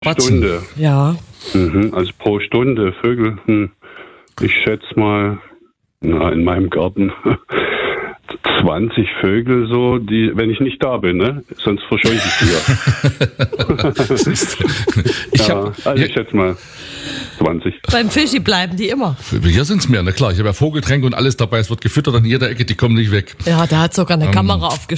Stunde. Ja. Also pro Stunde Vögel. Ich schätze mal, in meinem Garten 20 Vögel so, die, wenn ich nicht da bin, ne? Sonst verscheuche ich die ja. Ich schätze mal 20. Beim Fischi bleiben die immer. Hier sind es mehr, na klar. Ich habe ja Vogeltränke und alles dabei. Es wird gefüttert an jeder Ecke, die kommen nicht weg. Ja, der hat sogar eine Kamera aufgestellt.